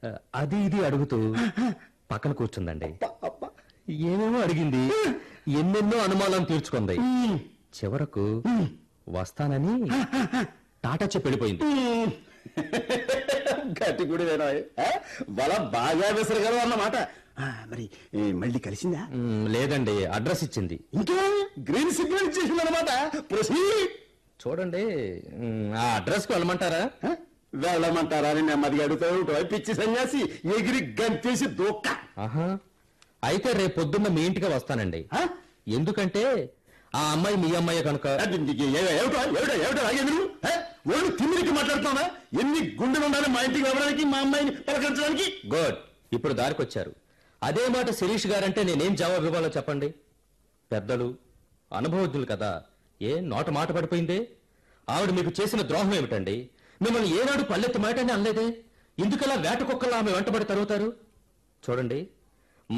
అది ఇది అడుగుతూ పక్కన కూర్చుందండి. ఏమేమో అడిగింది, ఎన్నెన్నో అనుమానాలు తీర్చుకుంది. చివరకు వస్తానని టాటా చెప్పి వెళ్ళిపోయింది. గట్టి కూడా బల బాగా విసరగలవు అన్నమాట. మరి మళ్ళీ కలిసిందా? లేదండి, అడ్రస్ ఇచ్చింది. ఇంకా గ్రీన్ సిగ్నల్ ఇచ్చేసింది అనమాట. చూడండి, ఆ అడ్రస్ కు వెళ్ళమంటారా? వెళ్ళమంటారా అని నెమ్మదిగా అడుగుతావు. పిచ్చి సన్యాసి ఎగిరి గంతేసి దూక్క. అయితే రేపు పొద్దున్న మీ ఇంటికి వస్తానండి. ఎందుకంటే ఆ అమ్మాయి మీ అమ్మాయి కనుక. ఒళ్ళు తిమ్మిరికి మాట్లాడుతున్నావా? ఎన్ని గుండెలు ఉండాలి మా ఇంటికి వెళ్ళడానికి, మా అమ్మాయిని పలకరించడానికి? గుడ్, ఇప్పుడు దారికొచ్చారు. అదే మాట శిరీష్ గారంటే నేనేం జవాబు ఇవ్వాలో చెప్పండి. పెద్దలు, అనుభవజ్ఞులు కదా. నోట మాట పడిపోయిందే. ఆవిడ మీకు చేసిన ద్రోహం ఏమిటండి? మిమ్మల్ని ఏనాడు పల్లెత్తి మాటని అనలేదే. ఎందుకలా వేట కుక్కలా ఆమె వెంటబడి తరుగుతారు? చూడండి,